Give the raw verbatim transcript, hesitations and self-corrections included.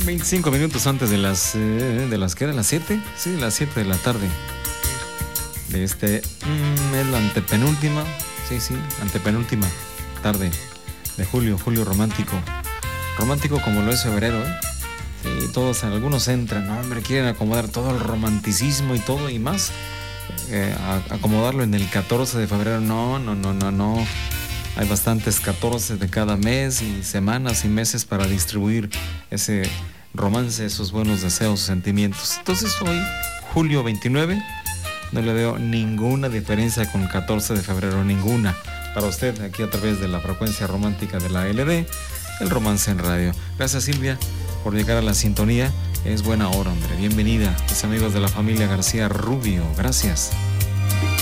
veinticinco minutos antes de las... Eh, ¿De las qué? ¿De las siete? Sí, de las siete de la tarde. De este... Mmm, es la antepenúltima. Sí, sí, antepenúltima tarde de julio. Julio romántico. Romántico como lo es febrero, ¿eh? Sí, todos, algunos entran, no, hombre, quieren acomodar todo el romanticismo y todo y más. Eh, a, acomodarlo en el catorce de febrero. No, no, no, no, no. Hay bastantes catorce de cada mes y semanas y meses para distribuir ese romance, esos buenos deseos, sentimientos. Entonces hoy, julio veintinueve, no le veo ninguna diferencia con catorce de febrero, ninguna. Para usted, aquí a través de la frecuencia romántica de la L D, el romance en radio. Gracias, Silvia, por llegar a la sintonía. Es buena hora, hombre. Bienvenida, mis amigos de la familia García Rubio. Gracias.